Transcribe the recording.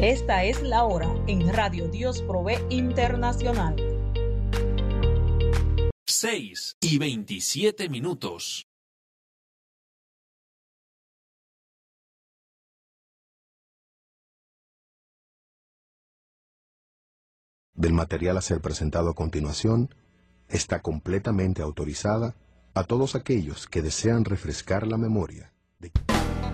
Esta es la hora en Radio Dios Provee Internacional. 6:27. Del material a ser presentado a continuación está completamente autorizada a todos aquellos que desean refrescar la memoria de